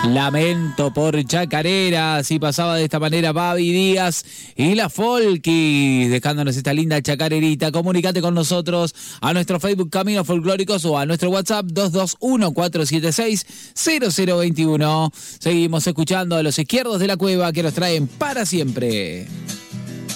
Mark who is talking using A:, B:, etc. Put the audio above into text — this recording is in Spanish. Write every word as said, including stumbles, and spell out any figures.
A: Lamento por Chacarera, así pasaba de esta manera Babi Díaz y la Folky, dejándonos esta linda chacarerita. Comunicate con nosotros a nuestro Facebook Caminos Folclóricos o a nuestro WhatsApp dos dos uno, cuatro siete seis, cero cero dos uno. Seguimos escuchando a los Izquierdos de la Cueva que nos traen Para Siempre.